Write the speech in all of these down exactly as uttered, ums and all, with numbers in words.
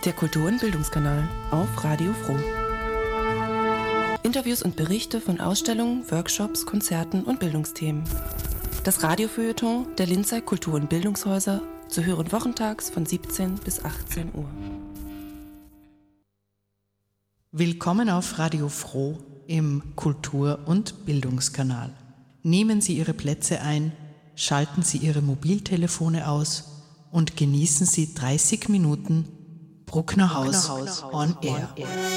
Der Kultur- und Bildungskanal auf Radio Froh. Interviews und Berichte von Ausstellungen, Workshops, Konzerten und Bildungsthemen. Das Radiofeuilleton der Linzer Kultur- und Bildungshäuser zu hören wochentags von siebzehn bis achtzehn Uhr. Willkommen auf Radio Froh im Kultur- und Bildungskanal. Nehmen Sie Ihre Plätze ein, schalten Sie Ihre Mobiltelefone aus und genießen Sie dreißig Minuten Bruckner Haus on Air.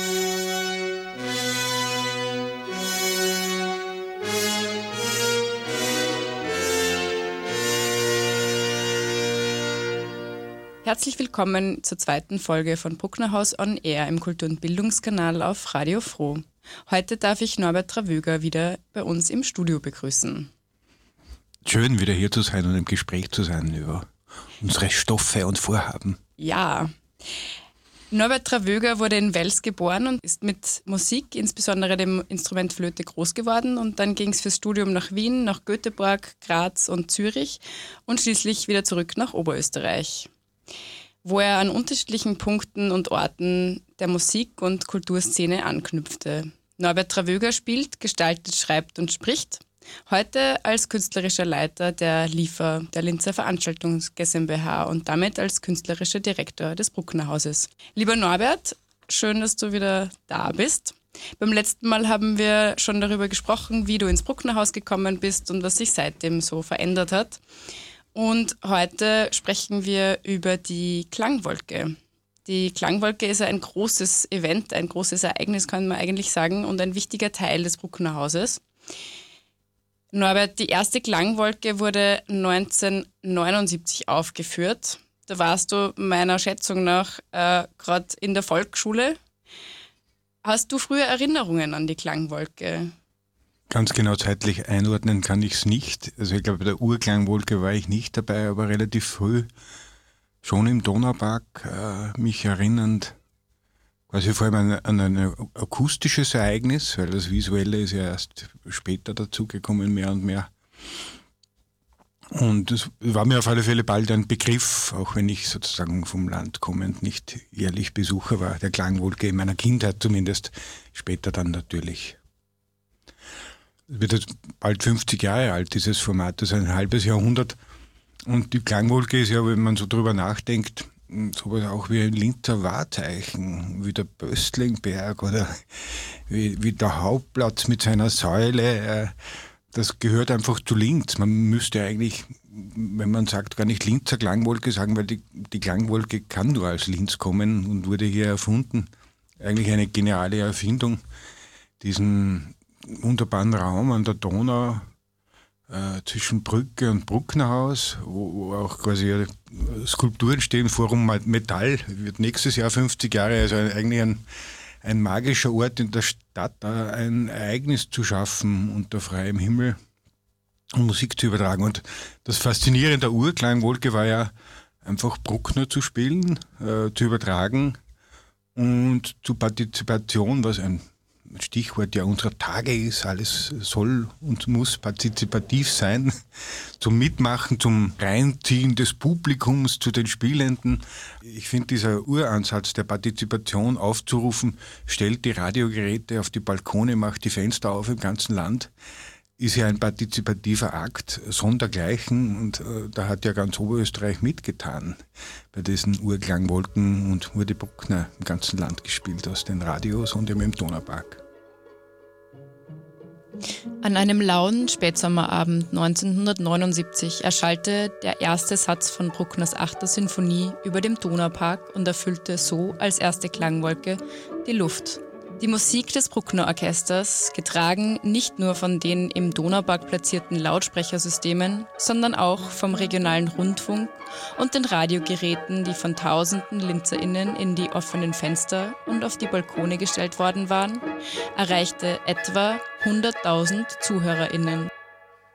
Herzlich willkommen zur zweiten Folge von Bruckner Haus on Air im Kultur- und Bildungskanal auf Radio Froh. Heute darf ich Norbert Travöger wieder bei uns im Studio begrüßen. Schön, wieder hier zu sein und im Gespräch zu sein über unsere Stoffe und Vorhaben. Ja, Norbert Travöger wurde in Wels geboren und ist mit Musik, insbesondere dem Instrument Flöte, groß geworden. Und dann ging es fürs Studium nach Wien, nach Göteborg, Graz und Zürich und schließlich wieder zurück nach Oberösterreich, wo er an unterschiedlichen Punkten und Orten der Musik- und Kulturszene anknüpfte. Norbert Travöger spielt, gestaltet, schreibt und spricht. Heute als künstlerischer Leiter der L I F A, der Linzer Veranstaltungs GmbH und damit als künstlerischer Direktor des Bruckner Hauses. Lieber Norbert, schön, dass du wieder da bist. Beim letzten Mal haben wir schon darüber gesprochen, wie du ins Bruckner Haus gekommen bist und was sich seitdem so verändert hat. Und heute sprechen wir über die Klangwolke. Die Klangwolke ist ein großes Event, ein großes Ereignis, kann man eigentlich sagen, und ein wichtiger Teil des Bruckner Hauses. Norbert, die erste Klangwolke wurde neunzehnhundertneunundsiebzig aufgeführt. Da warst du meiner Schätzung nach äh, gerade in der Volksschule. Hast du früher Erinnerungen an die Klangwolke? Ganz genau zeitlich einordnen kann ich es nicht. Also ich glaube, bei der Urklangwolke war ich nicht dabei, aber relativ früh schon im Donaupark äh, mich erinnernd, quasi vor allem an, an ein akustisches Ereignis, weil das Visuelle ist ja erst später dazugekommen, mehr und mehr. Und es war mir auf alle Fälle bald ein Begriff, auch wenn ich sozusagen vom Land kommend nicht jährlich Besucher war, der Klangwolke in meiner Kindheit zumindest, später dann natürlich. Es wird jetzt bald fünfzig Jahre alt, dieses Format, das ist ein halbes Jahrhundert. Und die Klangwolke ist ja, wenn man so drüber nachdenkt, sowas auch wie ein Linzer Wahrzeichen, wie der Böstlingberg oder wie, wie der Hauptplatz mit seiner Säule. Das gehört einfach zu Linz. Man müsste eigentlich, wenn man sagt, gar nicht Linzer Klangwolke sagen, weil die, die Klangwolke kann nur aus Linz kommen und wurde hier erfunden. Eigentlich eine geniale Erfindung, diesen wunderbaren Raum an der Donau äh, zwischen Brücke und Bruckner Haus, wo, wo auch quasi Skulpturen stehen, Forum Metall, wird nächstes Jahr fünfzig Jahre, also eigentlich ein, ein magischer Ort in der Stadt, da ein Ereignis zu schaffen unter freiem Himmel und Musik zu übertragen. Und das Faszinierende der Urklangwolke war ja einfach Bruckner zu spielen, äh, zu übertragen und zu Partizipation, was ein Stichwort ja unserer Tage ist, alles soll und muss partizipativ sein, zum Mitmachen, zum Reinziehen des Publikums zu den Spielenden. Ich finde, dieser Uransatz der Partizipation aufzurufen, stellt die Radiogeräte auf die Balkone, macht die Fenster auf im ganzen Land, ist ja ein partizipativer Akt, sondergleichen, und äh, da hat ja ganz Oberösterreich mitgetan bei diesen Urklangwolken und wurde Bruckner im ganzen Land gespielt, aus den Radios und eben im Donaupark. An einem lauen Spätsommerabend neunzehnhundertneunundsiebzig erschallte der erste Satz von Bruckners achter Sinfonie über dem Donaupark und erfüllte so als erste Klangwolke die Luft. Die Musik des Bruckner Orchesters, getragen nicht nur von den im Donaupark platzierten Lautsprechersystemen, sondern auch vom regionalen Rundfunk und den Radiogeräten, die von tausenden LinzerInnen in die offenen Fenster und auf die Balkone gestellt worden waren, erreichte etwa hunderttausend ZuhörerInnen.